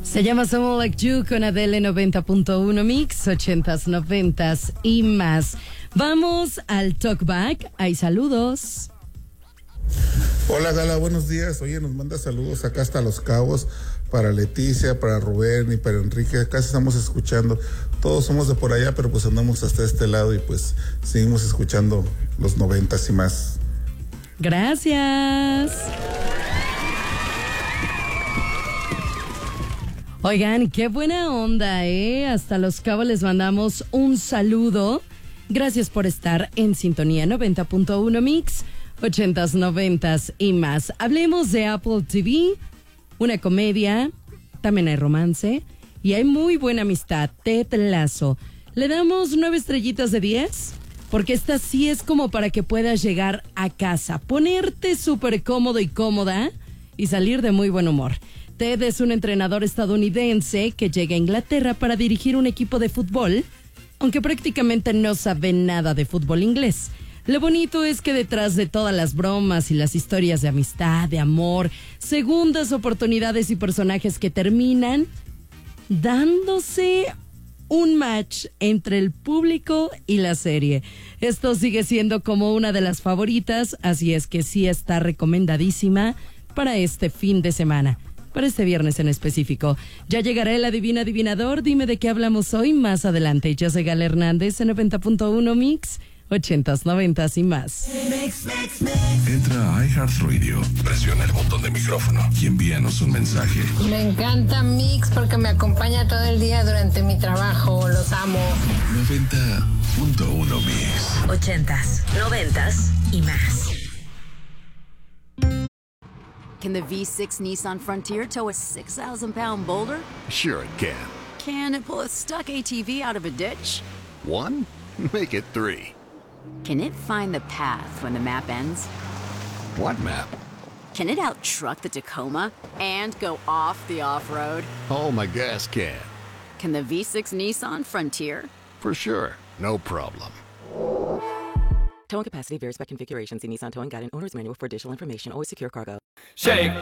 Se llama Someone Like You con Adele 90.1 Mix, 80s, 90s y más. Vamos al Talkback. Hay saludos. Hola Gala, buenos días. Oye, nos manda saludos acá hasta Los Cabos, para Leticia, para Rubén y para Enrique. Casi estamos escuchando. Todos somos de por allá, pero pues andamos hasta este lado y pues seguimos escuchando los 90s y más. Gracias. Oigan, qué buena onda, ¿eh? Hasta Los Cabos les mandamos un saludo. Gracias por estar en sintonía 90.1 Mix, 80s, 90s y más. Hablemos de Apple TV, una comedia, también hay romance y hay muy buena amistad. Ted Lasso. Le damos 9 estrellitas de 10 porque esta sí es como para que puedas llegar a casa, ponerte súper cómodo y cómoda y salir de muy buen humor. Ted es un entrenador estadounidense que llega a Inglaterra para dirigir un equipo de fútbol, aunque prácticamente no sabe nada de fútbol inglés. Lo bonito es que detrás de todas las bromas y las historias de amistad, de amor, segundas oportunidades y personajes que terminan dándose un match entre el público y la serie. Esto sigue siendo como una de las favoritas, así es que sí está recomendadísima para este fin de semana. Para este viernes en específico. Ya llegará el Adivina Adivinador. Dime de qué hablamos hoy más adelante. Yo soy Gala Hernández en 90.1 Mix, 80s, 90s y más. Entra a iHeartRadio, presiona el botón de micrófono y envíanos un mensaje. Me encanta Mix porque me acompaña todo el día durante mi trabajo. Los amo. 90.1 Mix. 80s, 90s y más. Can the V6 Nissan Frontier tow a 6,000-pound boulder? Sure it can. Can it pull a stuck ATV out of a ditch? 1? Make it 3. Can it find the path when the map ends? What map? Can it out-truck the Tacoma and go off the off-road? Oh, my gas can. Can the V6 Nissan Frontier? For sure. No problem. Towing capacity varies by configuration. See Nissan Towing Guide and Owner's Manual for additional information. Always secure cargo. Shake.